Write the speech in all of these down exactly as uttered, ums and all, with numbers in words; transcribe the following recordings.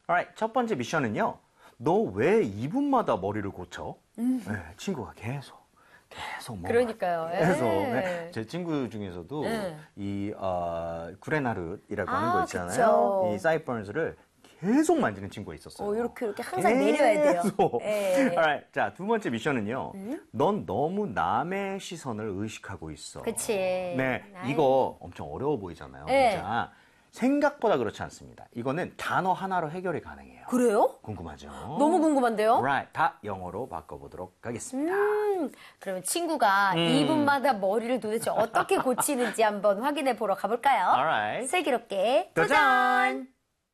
Alright, 첫 번째 미션은요. 너 왜 이 분마다 머리를 고쳐? 음. 네, 친구가 계속 계속 뭐 그러니까요. 계속 예. 네, 제 친구 중에서도 예. 이 어, 구레나룻이라고 아, 하는 거 있잖아요. 그쵸. 이 사이버런스를 계속 만지는 친구가 있었어요. 어, 이렇게 이렇게 항상 내려야 돼요. 계속. 예. Alright, 자, 두 번째 미션은요. 음? 넌 너무 남의 시선을 의식하고 있어. 그치. 네, 아유. 이거 엄청 어려워 보이잖아요. 예. 진짜. 생각보다 그렇지 않습니다. 이거는 단어 하나로 해결이 가능해요. 그래요? 궁금하죠? 너무 궁금한데요? Right, 다 영어로 바꿔보도록 하겠습니다. 음, 그러면 친구가 음. 이 분마다 머리를 도대체 어떻게 고치는지 한번 확인해 보러 가볼까요? Alright. 슬기롭게 도전!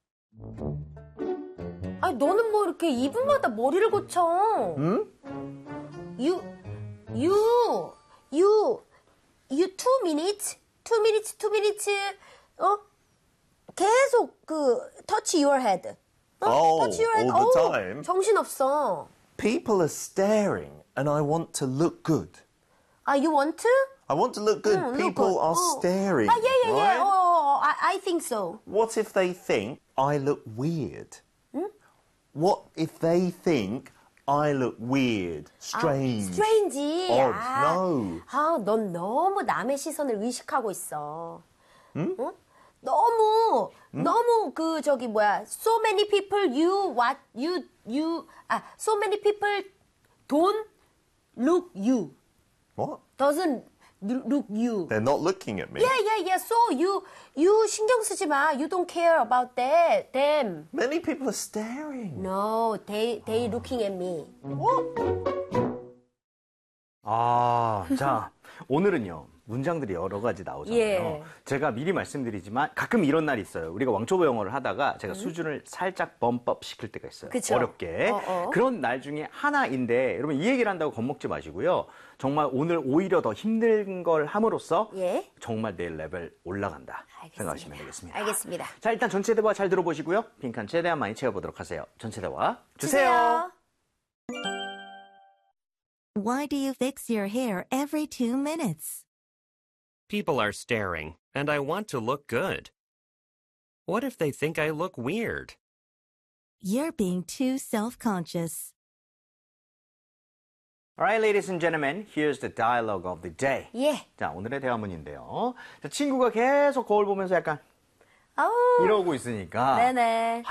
아니, 너는 뭐 이렇게 이 분마다 머리를 고쳐? 응? You, you, you, you two minutes, two minutes, two minutes, 어? 계속 그 touch your head. 어? Oh, touch your head. all the 어우, time? 정신없어. People are staring and I want to look good. 아, you want to? I want to look good. 응, look People good. are 어. staring. 아, yeah, yeah, yeah. right? 어, 어, 어, I, I think so. What if they think I look weird? What if they think I look weird, strange? 아, strange. odd? 아, No. 아, 넌 너무 남의 시선을 의식하고 있어. 응? 너무 너무 그 저기 뭐야? So many people you what you you 아 so many people don't look you. What? Doesn't look you. They're not looking at me. Yeah, yeah, yeah. So you you 신경 쓰지 마. You don't care about that. Them. Many people are staring. No, they they looking at me. 아, 자, 오늘은요. 문장들이 여러 가지 나오잖아요. 예. 제가 미리 말씀드리지만 가끔 이런 날이 있어요. 우리가 왕초보 영어를 하다가 제가 수준을 살짝 범법 시킬 때가 있어요. 그쵸. 어렵게. 어, 어. 그런 날 중에 하나인데 여러분 이 얘기를 한다고 겁먹지 마시고요. 정말 오늘 오히려 더 힘든 걸 함으로써 예. 정말 내 레벨 올라간다 알겠습니다. 생각하시면 되겠습니다. 알겠습니다. 자, 일단 전체 대화 잘 들어보시고요. 빈칸 최대한 많이 채워보도록 하세요. 전체 대화 주세요. Why do you fix your hair every two minutes? People are staring, and I want to look good. What if they think I look weird? You're being too self-conscious. Alright, ladies and gentlemen, here's the dialogue of the day. 예. 자, 오늘의 대화문인데요. 자, 친구가 계속 거울 보면서 약간 아우. 이러고 있으니까 네네.